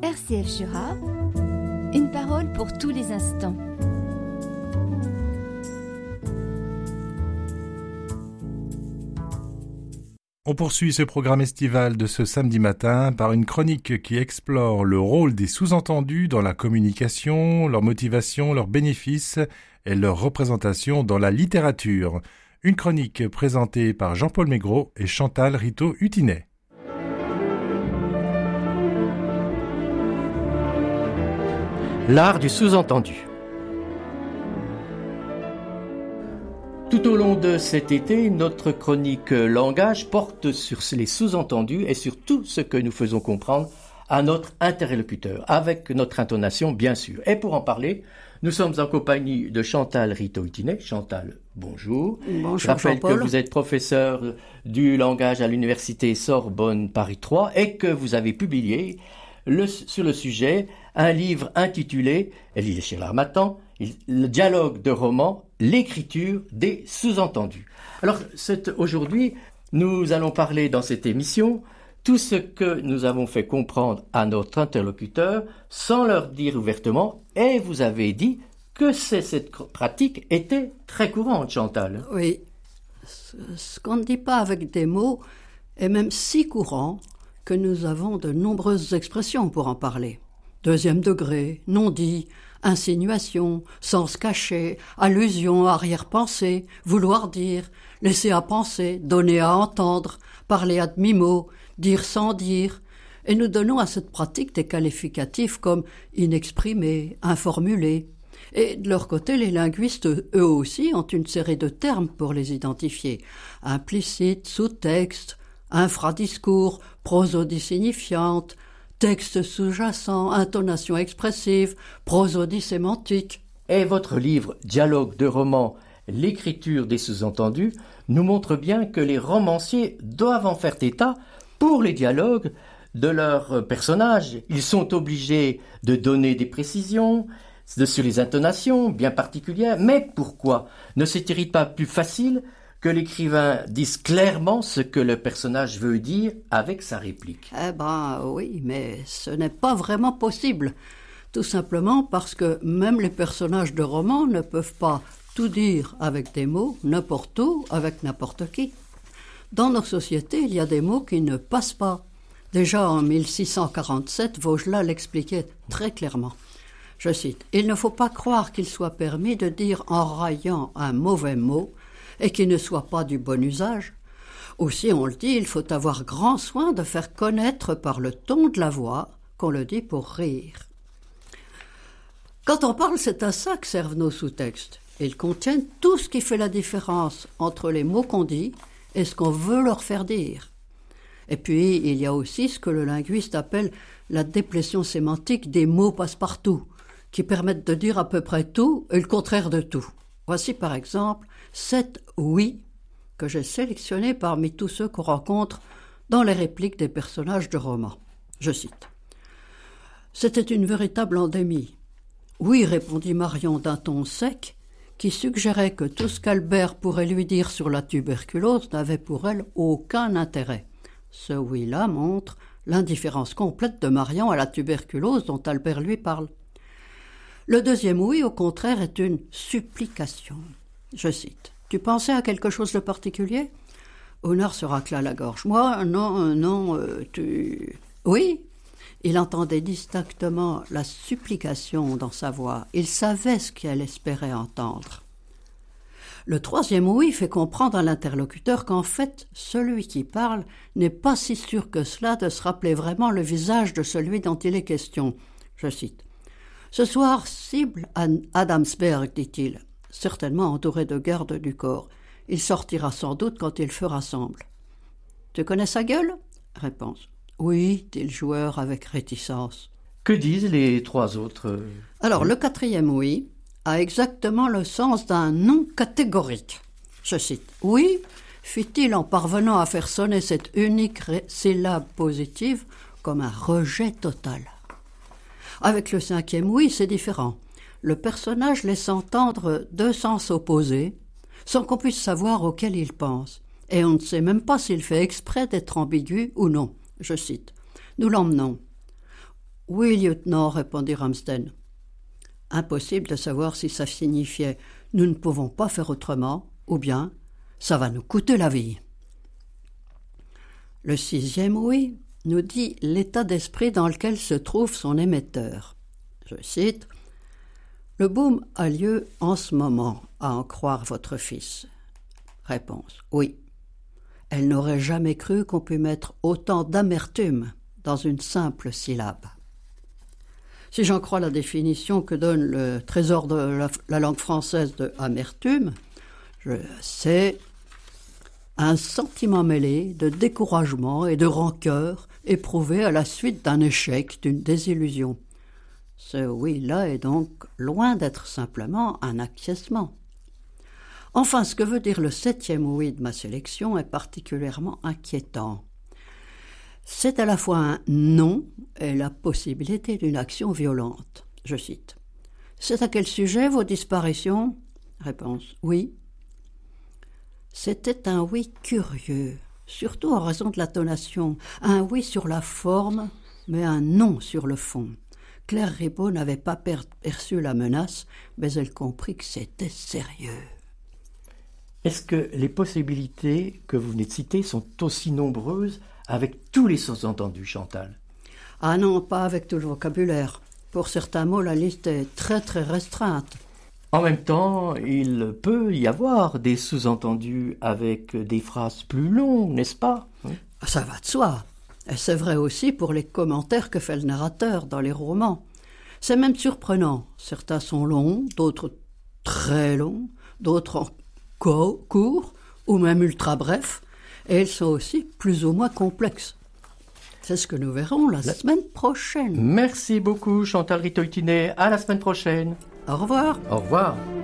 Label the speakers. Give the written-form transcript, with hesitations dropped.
Speaker 1: RCF Jura, une parole pour tous les instants.
Speaker 2: On poursuit ce programme estival de ce samedi matin par une chronique qui explore le rôle des sous-entendus dans la communication, leur motivation, leurs bénéfices et leur représentation dans la littérature. Une chronique présentée par Jean-Paul Maigret et Chantal Rittaud-Hutinet.
Speaker 3: L'art du sous-entendu. Tout au long de cet été, notre chronique langage porte sur les sous-entendus et sur tout ce que nous faisons comprendre à notre interlocuteur, avec notre intonation bien sûr. Et pour en parler, nous sommes en compagnie de Chantal Rittaud-Hutinet. Chantal, bonjour.
Speaker 4: Bonjour
Speaker 3: Je rappelle
Speaker 4: Jean-Paul.
Speaker 3: que vous êtes professeur du langage à l'université Sorbonne Paris 3 et que vous avez publié sur le sujet un livre intitulé, il est chez l'Harmattan, le dialogue de roman, l'écriture des sous-entendus. Alors, aujourd'hui, nous allons parler dans cette émission tout ce que nous avons fait comprendre à notre interlocuteur sans leur dire ouvertement, et vous avez dit que cette pratique était très courante, Chantal.
Speaker 4: Oui, ce qu'on ne dit pas avec des mots est même si courant que nous avons de nombreuses expressions pour en parler. Deuxième degré, non-dit, insinuation, sens caché, allusion, arrière-pensée, vouloir dire, laisser à penser, donner à entendre, parler à demi-mot, dire sans dire. Et nous donnons à cette pratique des qualificatifs comme inexprimé, informulé. Et de leur côté, les linguistes, eux aussi, ont une série de termes pour les identifier. Implicite, sous-texte, infradiscours, prosodie signifiante, texte sous-jacent, intonation expressive, prosodie sémantique.
Speaker 3: Et votre livre « Dialogue de roman, l'écriture des sous-entendus » nous montre bien que les romanciers doivent en faire état pour les dialogues de leurs personnages. Ils sont obligés de donner des précisions sur les intonations bien particulières. Mais pourquoi ne serait-il pas plus facile que l'écrivain dise clairement ce que le personnage veut dire avec sa réplique?
Speaker 4: Eh ben oui, mais ce n'est pas vraiment possible. Tout simplement parce que même les personnages de romans ne peuvent pas tout dire avec des mots, n'importe où, avec n'importe qui. Dans nos sociétés, il y a des mots qui ne passent pas. Déjà en 1647, Vaugelas l'expliquait très clairement. Je cite, « Il ne faut pas croire qu'il soit permis de dire en raillant un mauvais mot et qui ne soit pas du bon usage. Aussi, on le dit, il faut avoir grand soin de faire connaître par le ton de la voix qu'on le dit pour rire. » Quand on parle, c'est à ça que servent nos sous-textes. Ils contiennent tout ce qui fait la différence entre les mots qu'on dit et ce qu'on veut leur faire dire. Et puis, il y a aussi ce que le linguiste appelle la déplétion sémantique des mots passe-partout, qui permettent de dire à peu près tout et le contraire de tout. Voici par exemple 7 « oui » que j'ai sélectionnés parmi tous ceux qu'on rencontre dans les répliques des personnages de romans. Je cite. « C'était une véritable endémie. Oui, répondit Marion d'un ton sec, qui suggérait que tout ce qu'Albert pourrait lui dire sur la tuberculose n'avait pour elle aucun intérêt. Ce oui-là montre l'indifférence complète de Marion à la tuberculose dont Albert lui parle. Le deuxième oui, au contraire, est une supplication. Je cite. « Tu pensais à quelque chose de particulier ?» Honor se racla la gorge. « Moi, non, tu... » « Oui ?» Il entendait distinctement la supplication dans sa voix. Il savait ce qu'elle espérait entendre. Le troisième oui fait comprendre à l'interlocuteur qu'en fait, celui qui parle n'est pas si sûr que cela de se rappeler vraiment le visage de celui dont il est question. Je cite. « Ce soir, cible à Adamsberg, dit-il, certainement entouré de gardes du corps. Il sortira sans doute quand il fera semble. »« Tu connais sa gueule ?» Réponse. « Oui, dit le joueur avec réticence. »
Speaker 3: Que disent les trois autres
Speaker 4: Alors, le quatrième oui a exactement le sens d'un non catégorique. Je cite. « Oui, fit-il en parvenant à faire sonner cette unique syllabe positive comme un rejet total. » Avec le cinquième oui, c'est différent. Le personnage laisse entendre deux sens opposés, sans qu'on puisse savoir auquel il pense. Et on ne sait même pas s'il fait exprès d'être ambigu ou non. Je cite. « Nous l'emmenons. Oui, lieutenant, répondit Ramsden. Impossible de savoir si ça signifiait « nous ne pouvons pas faire autrement » ou bien « ça va nous coûter la vie ». Le 6e oui nous dit l'état d'esprit dans lequel se trouve son émetteur. Je cite « Le boom a lieu en ce moment, à en croire votre fils. » Réponse « Oui. » Elle n'aurait jamais cru qu'on pût mettre autant d'amertume dans une simple syllabe. Si j'en crois la définition que donne le trésor de la langue française de amertume, c'est un sentiment mêlé de découragement et de rancœur éprouvé à la suite d'un échec, d'une désillusion. Ce oui-là est donc loin d'être simplement un acquiescement. Enfin, ce que veut dire le 7e oui de ma sélection est particulièrement inquiétant. C'est à la fois un non et la possibilité d'une action violente. Je cite. « C'est à quel sujet vos disparitions ?» Réponse « Oui ». C'était un oui curieux, surtout en raison de l'intonation. Un oui sur la forme, mais un non sur le fond. Claire Ribaud n'avait pas perçu la menace, mais elle comprit que c'était sérieux.
Speaker 3: Est-ce que les possibilités que vous venez de citer sont aussi nombreuses avec tous les sous-entendus, Chantal?
Speaker 4: Ah non, pas avec tout le vocabulaire. Pour certains mots, la liste est très très restreinte.
Speaker 3: En même temps, il peut y avoir des sous-entendus avec des phrases plus longues, n'est-ce pas?
Speaker 4: Ça va de soi. Et c'est vrai aussi pour les commentaires que fait le narrateur dans les romans. C'est même surprenant. Certains sont longs, d'autres très longs, d'autres courts ou même ultra brefs. Et ils sont aussi plus ou moins complexes. C'est ce que nous verrons la semaine prochaine.
Speaker 3: Merci beaucoup, Chantal Ritoitinet. À la semaine prochaine.
Speaker 4: Au revoir.
Speaker 3: Au revoir.